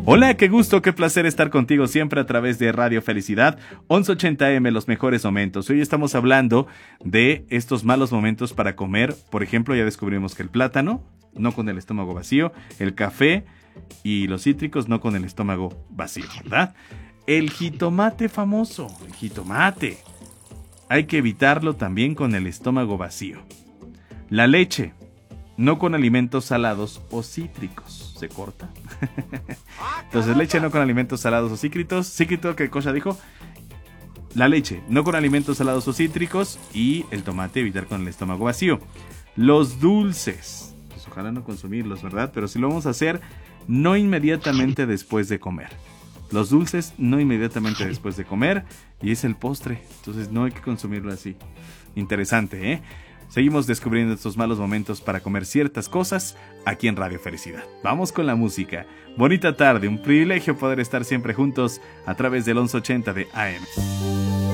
Hola, qué gusto, qué placer estar contigo siempre a través de Radio Felicidad, 1180M, los mejores momentos. Hoy estamos hablando de estos malos momentos para comer. Por ejemplo, ya descubrimos que el plátano, no con el estómago vacío, el café y los cítricos, no con el estómago vacío, ¿verdad? El jitomate famoso, el jitomate. Hay que evitarlo también con el estómago vacío. La leche, no con alimentos salados o cítricos. ¿Se corta? Entonces, leche no con alimentos salados o cítricos. ¿Cítrico qué cosa dijo? La leche, no con alimentos salados o cítricos. Y el tomate, evitar con el estómago vacío. Los dulces, pues ojalá no consumirlos, ¿verdad? Pero si lo vamos a hacer, no inmediatamente después de comer. Los dulces, no inmediatamente después de comer. Y es el postre, entonces no hay que consumirlo así. Interesante, ¿eh? Seguimos descubriendo estos malos momentos para comer ciertas cosas aquí en Radio Felicidad. Vamos con la música. Bonita tarde, un privilegio poder estar siempre juntos a través del 1180 de AM.